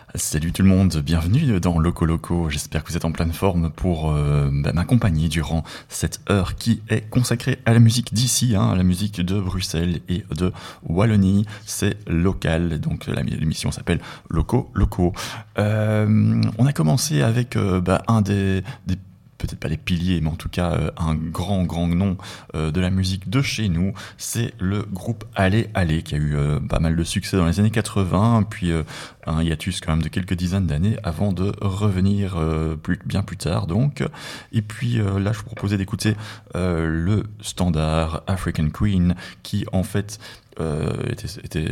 Salut tout le monde, bienvenue dans Loco Loco. J'espère que vous êtes en pleine forme pour m'accompagner durant cette heure qui est consacrée à la musique d'ici, à la musique de Bruxelles et de Wallonie. C'est local, donc l'émission s'appelle Loco Loco. On a commencé avec un des peut-être pas les piliers, mais en tout cas un grand nom de la musique de chez nous. C'est le groupe Allez Allez, qui a eu pas mal de succès dans les années 80, puis un hiatus quand même de quelques dizaines d'années avant de revenir bien plus tard donc. Et puis là je vous proposais d'écouter le standard African Queen, qui en fait était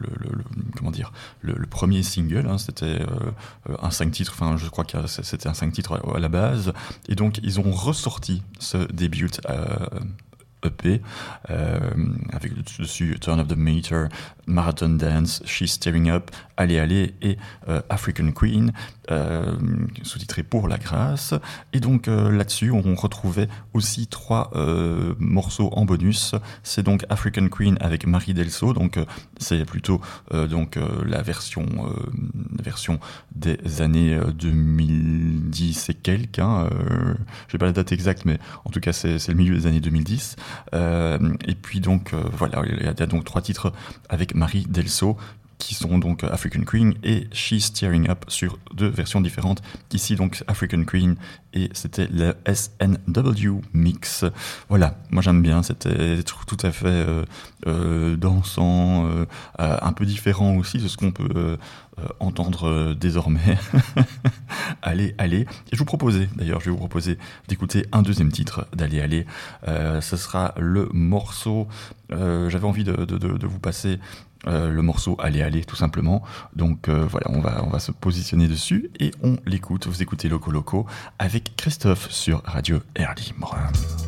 le premier single, c'était un 5 titres, je crois que c'était un 5 titres à la base, et donc ils ont ressorti ce début EP avec dessus Turn of the Meter, Marathon Dance, She's Staring Up, Allez Allez et African Queen, sous-titré Pour la grâce. Et donc là-dessus on retrouvait aussi 3 morceaux en bonus. C'est donc African Queen avec Marie Delso, donc c'est plutôt la version des années 2010 et quelques, j'ai pas la date exacte, mais en tout cas c'est le milieu des années 2010. Et puis donc voilà, il y a donc 3 titres avec Marie Delso, qui sont donc African Queen et She's Tearing Up sur 2 versions différentes. Ici donc African Queen, et c'était le SNW Mix. Voilà, moi j'aime bien, c'était tout à fait dansant, un peu différent aussi de ce qu'on peut entendre désormais. Allez, allez. Et je vais vous proposer d'écouter un deuxième titre d'Allez, allez. Ce sera le morceau, j'avais envie de vous passer le morceau Allez Allez tout simplement, donc voilà, on va se positionner dessus et on l'écoute. Vous écoutez Loco Loco avec Christophe sur Radio Air Libre.